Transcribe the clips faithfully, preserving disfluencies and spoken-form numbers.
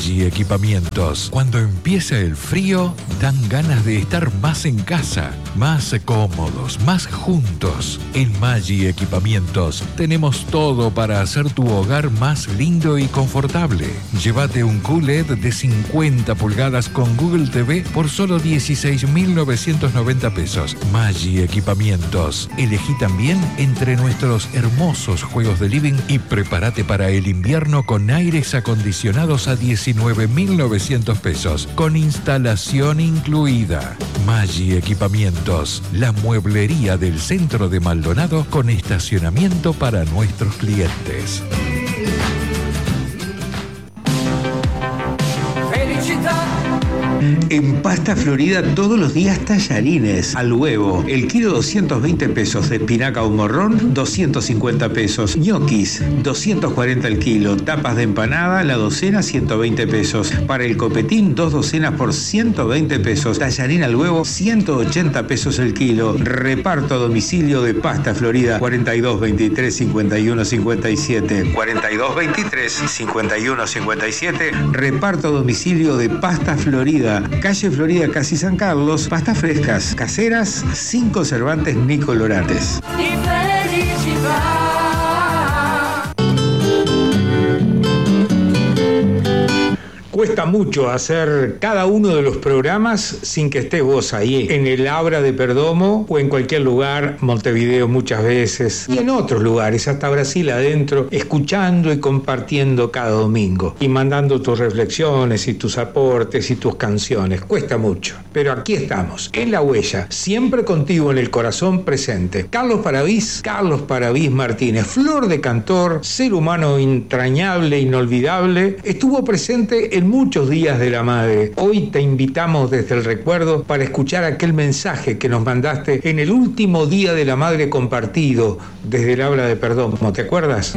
Maggi Equipamientos. Cuando empieza el frío, dan ganas de estar más en casa, más cómodos, más juntos. En Maggi Equipamientos tenemos todo para hacer tu hogar más lindo y confortable. Llévate un Q L E D de cincuenta pulgadas con Google T V por solo dieciséis mil novecientos noventa pesos. Maggi Equipamientos. Elegí también entre nuestros hermosos juegos de living y prepárate para el invierno con aires acondicionados a diecinueve mil novecientos pesos, con instalación incluida. Maggi Equipamientos, la mueblería del centro de Maldonado con estacionamiento para nuestros clientes. En Pasta Florida todos los días tallarines al huevo. El kilo doscientos veinte pesos de espinaca o morrón, doscientos cincuenta pesos. Ñoquis, doscientos cuarenta el kilo. Tapas de empanada, la docena, ciento veinte pesos. Para el copetín, dos docenas por ciento veinte pesos. Tallarín al huevo, ciento ochenta pesos el kilo. Reparto a domicilio de Pasta Florida, cuarenta y dos veintitrés cincuenta y uno cincuenta y siete. cuarenta y dos veintitrés cincuenta y uno cincuenta y siete. Reparto a domicilio de Pasta Florida. Calle Florida, casi San Carlos. Pastas frescas, caseras, sin conservantes ni colorantes. Cuesta mucho hacer cada uno de los programas sin que estés vos ahí, en el Abra de Perdomo o en cualquier lugar, Montevideo muchas veces, y en otros lugares, hasta Brasil adentro, escuchando y compartiendo cada domingo, y mandando tus reflexiones y tus aportes y tus canciones. Cuesta mucho, pero aquí estamos, en La Huella, siempre contigo en el corazón presente. Carlos Paravís, Carlos Paravís Martínez, flor de cantor, ser humano entrañable, inolvidable, estuvo presente en muchos días de la madre. Hoy te invitamos desde el recuerdo para escuchar aquel mensaje que nos mandaste en el último día de la madre compartido desde el Abra de Perdomo. ¿Te acuerdas?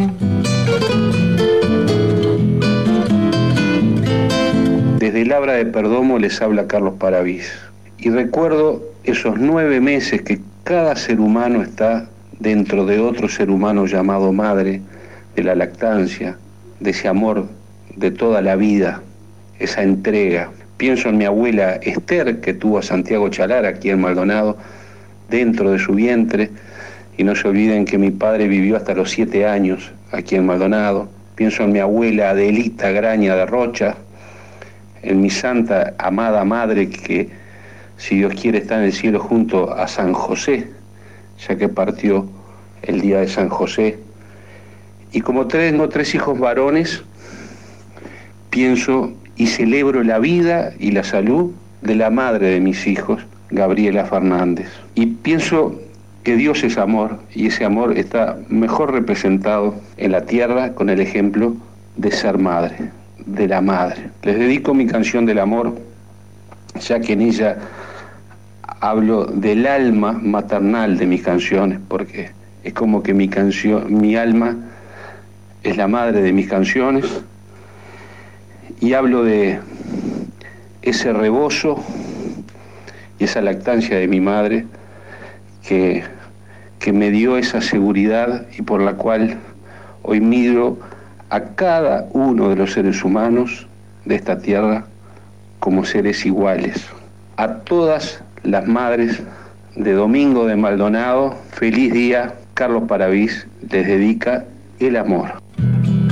Desde el Abra de Perdomo les habla Carlos Paravís. Y recuerdo esos nueve meses que cada ser humano está dentro de otro ser humano llamado madre, de la lactancia, de ese amor de toda la vida, esa entrega. Pienso en mi abuela Esther, que tuvo a Santiago Chalar aquí en Maldonado, dentro de su vientre, y no se olviden que mi padre vivió hasta los siete años aquí en Maldonado. Pienso en mi abuela Adelita Graña de Rocha, en mi santa amada madre, que si Dios quiere está en el cielo junto a San José, ya que partió el día de San José. Y como tengo tres hijos varones, pienso y celebro la vida y la salud de la madre de mis hijos, Gabriela Fernández. Y pienso que Dios es amor, y ese amor está mejor representado en la tierra con el ejemplo de ser madre, de la madre. Les dedico mi canción del amor, ya que en ella hablo del alma maternal de mis canciones, porque es como que mi canción, mi alma es la madre de mis canciones. Y hablo de ese rebozo y esa lactancia de mi madre que, que me dio esa seguridad y por la cual hoy miro a cada uno de los seres humanos de esta tierra como seres iguales. A todas las madres de Domingo de Maldonado, feliz día. Carlos Paravís les dedica el amor.